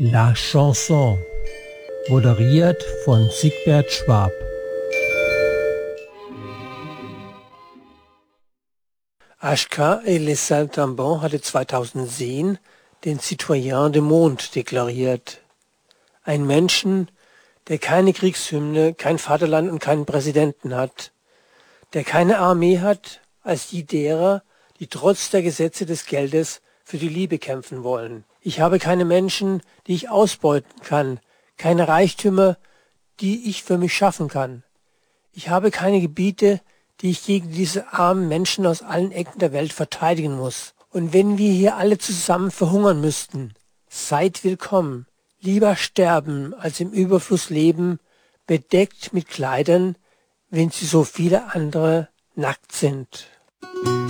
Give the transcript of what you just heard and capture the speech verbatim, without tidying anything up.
La Chanson, moderiert von Sigbert Schwab. Ashka et les Saltimbanques hatte zweitausendzehn den Citoyen du Monde deklariert. Ein Menschen, der keine Kriegshymne, kein Vaterland und keinen Präsidenten hat, der keine Armee hat als die derer, die trotz der Gesetze des Geldes für die Liebe kämpfen wollen. Ich habe keine Menschen, die ich ausbeuten kann, keine Reichtümer, die ich für mich schaffen kann. Ich habe keine Gebiete, die ich gegen diese armen Menschen aus allen Ecken der Welt verteidigen muss. Und wenn wir hier alle zusammen verhungern müssten, seid willkommen. Lieber sterben, als im Überfluss leben, bedeckt mit Kleidern, wenn sie so viele andere nackt sind.